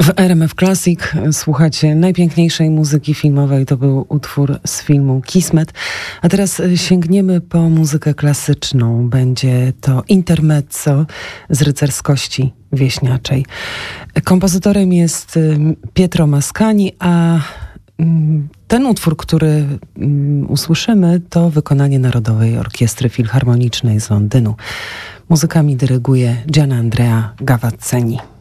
W RMF Classic słuchacie najpiękniejszej muzyki filmowej. To był utwór z filmu Kismet. A teraz sięgniemy po muzykę klasyczną. Będzie to intermezzo z rycerskości wieśniaczej. Kompozytorem jest Pietro Mascagni, a ten utwór, który usłyszymy, to wykonanie Narodowej Orkiestry Filharmonicznej z Londynu. Muzykami dyryguje Gianandrea Gavazzeni.